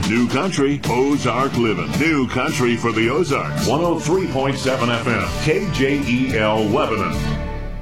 New Country, Ozark Living. New Country for the Ozarks. 103.7 FM, KJEL Lebanon.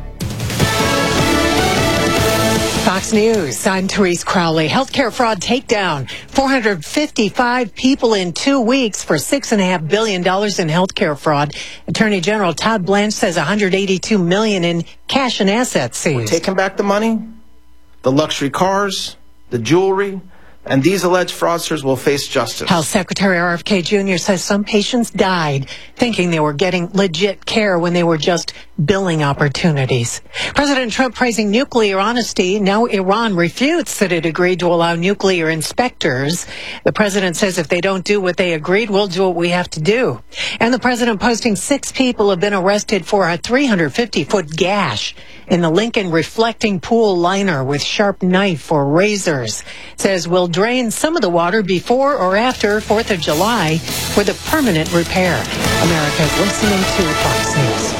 Fox News, I'm Therese Crowley. Healthcare fraud takedown. 455 people in 2 weeks for $6.5 billion in healthcare fraud. Attorney General Todd Blanche says $182 million in cash and assets seized. We're taking back the money, the luxury cars, the jewelry, and these alleged fraudsters will face justice. Health Secretary RFK Jr. says some patients died thinking they were getting legit care when they were just billing opportunities. President Trump praising nuclear honesty. Now Iran refutes that it agreed to allow nuclear inspectors. The president says if they don't do what they agreed, we'll do what we have to do. And the president posting 6 people have been arrested for a 350-foot gash in the Lincoln reflecting pool liner with sharp knife or razors. Says we'll drain some of the water before or after 4th of July for the permanent repair. America listening to Fox News.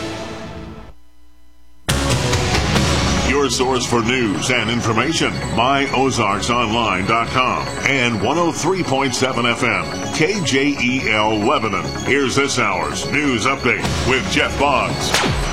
Your source for news and information, myozarksonline.com and 103.7 FM, KJEL Lebanon. Here's this hour's news update with Jeff Boggs.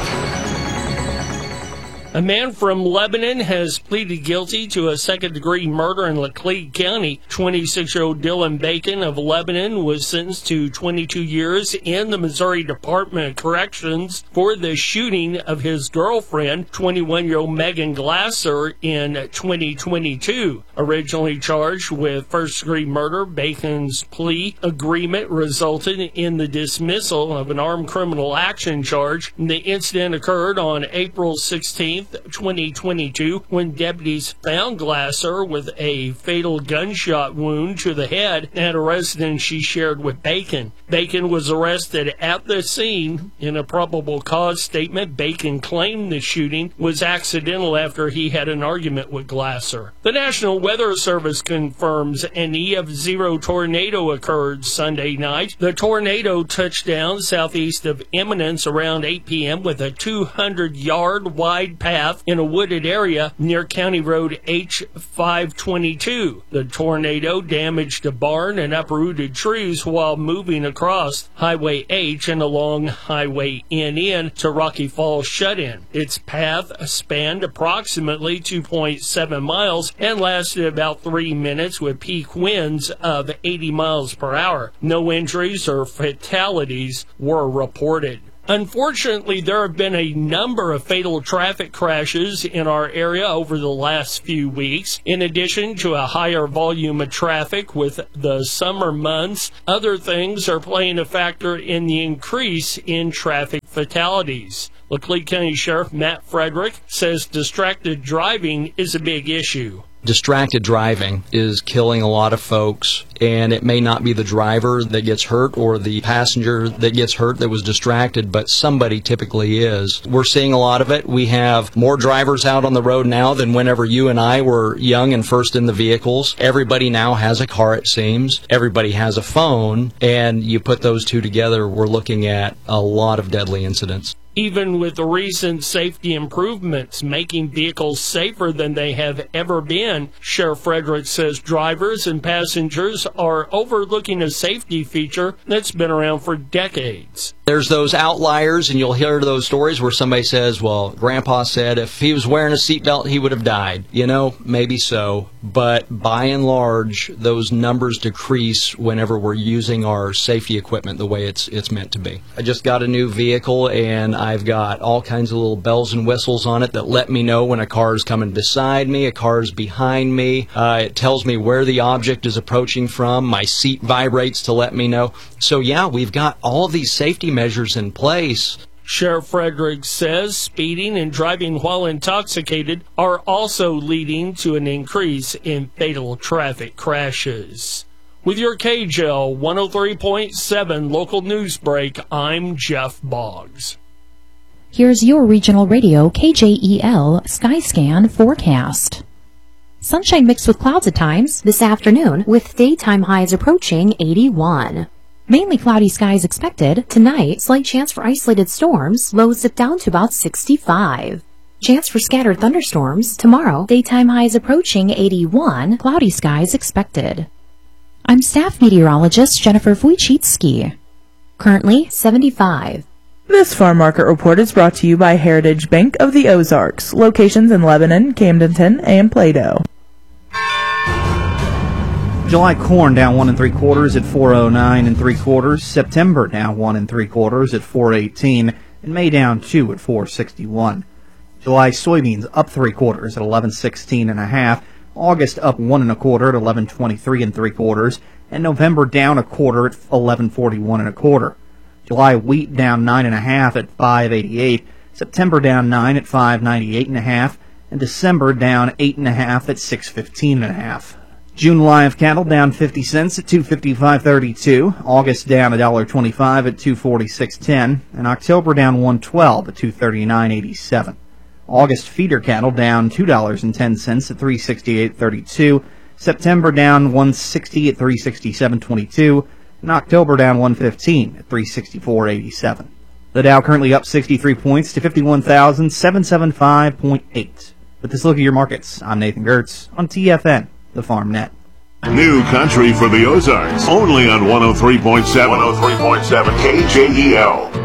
A man from Lebanon has pleaded guilty to a second-degree murder in Laclede County. 26-year-old Dylan Bacon of Lebanon was sentenced to 22 years in the Missouri Department of Corrections for the shooting of his girlfriend, 21-year-old Megan Glasser, in 2022. Originally charged with first-degree murder, Bacon's plea agreement resulted in the dismissal of an armed criminal action charge. The incident occurred on April 16th. 2022, when deputies found Glasser with a fatal gunshot wound to the head at a residence she shared with Bacon. Bacon was arrested at the scene. In a probable cause statement, Bacon claimed the shooting was accidental after he had an argument with Glasser. The National Weather Service confirms an EF0 tornado occurred Sunday night. The tornado touched down southeast of Eminence around 8 p.m. with a 200-yard wide path in a wooded area near County Road H522. The tornado damaged a barn and uprooted trees while moving across Highway H and along Highway NN to Rocky Falls Shut-In. Its path spanned approximately 2.7 miles and lasted about 3 minutes with peak winds of 80 miles per hour. No injuries or fatalities were reported. Unfortunately, there have been a number of fatal traffic crashes in our area over the last few weeks. In addition to a higher volume of traffic with the summer months, other things are playing a factor in the increase in traffic fatalities. Laclede County Sheriff Matt Frederick says distracted driving is a big issue. Distracted driving is killing a lot of folks, and it may not be the driver that gets hurt or the passenger that gets hurt that was distracted, but somebody typically is. We're seeing a lot of it. We have more drivers out on the road now than whenever you and I were young and first in the vehicles. Everybody now has a car, it seems. Everybody has a phone, and you put those two together, we're looking at a lot of deadly incidents. Even with the recent safety improvements making vehicles safer than they have ever been, Sheriff Frederick says drivers and passengers are overlooking a safety feature that's been around for decades. There's those outliers, and you'll hear those stories where somebody says, well, Grandpa said if he was wearing a seatbelt, he would have died. You know, maybe so. But by and large, those numbers decrease whenever we're using our safety equipment the way it's meant to be. I just got a new vehicle, and I've got all kinds of little bells and whistles on it that let me know when a car is coming beside me, a car is behind me. It tells me where the object is approaching from. My seat vibrates to let me know. So, yeah, we've got all of these safety measures in place. Sheriff Frederick says speeding and driving while intoxicated are also leading to an increase in fatal traffic crashes. With your KJEL 103.7 local news break, I'm Jeff Boggs. Here's your regional radio KJEL Skyscan forecast. Sunshine mixed with clouds at times this afternoon, with daytime highs approaching 81. Mainly cloudy skies expected. Tonight, slight chance for isolated storms, lows dip down to about 65. Chance for scattered thunderstorms. Tomorrow, daytime highs approaching 81, cloudy skies expected. I'm staff meteorologist Jennifer Wojcicki. Currently 75. This farm market report is brought to you by Heritage Bank of the Ozarks. Locations in Lebanon, Camdenton, and Plato. July corn down 1 3/4 at 409 3/4. September down 1 3/4 at 418, and May down 2 at 461. July soybeans up 3/4 at 1116 1/2. August up 1 1/4 at 1123 3/4, and November down 1/4 at 1141 1/4. July wheat down 9 1/2 at 588. September down 9 at 598 1/2, and December down 8 1/2 at 615 1/2. June live cattle down 50 cents at 255.32. August down $1.25 at 246.10, and October down 112 at 239.87. August feeder cattle down $2.10 at 368.32. September down 160 at 367.22, and October down 115 at 364.87. The Dow currently up 63 points to 51,775.8. With this look at your markets, I'm Nathan Gertz on TFN, the Farm Net. New country for the Ozarks, only on 103.7 KJEL.